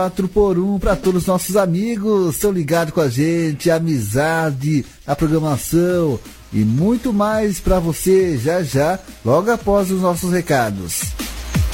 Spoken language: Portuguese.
4x1 para todos os nossos amigos, estão ligados com a gente, amizade, a programação e muito mais para você já, logo após os nossos recados.